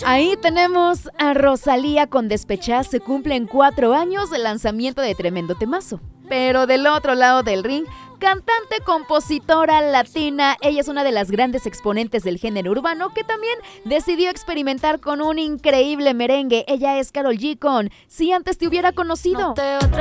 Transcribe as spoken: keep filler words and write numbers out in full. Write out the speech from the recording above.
Ahí tenemos a Rosalía con Despechá. Se cumplen cuatro años del lanzamiento de tremendo temazo. Pero del otro lado del ring, cantante, compositora latina, ella es una de las grandes exponentes del género urbano que también decidió experimentar con un increíble merengue. Ella es Karol G con Si antes te hubiera conocido. No te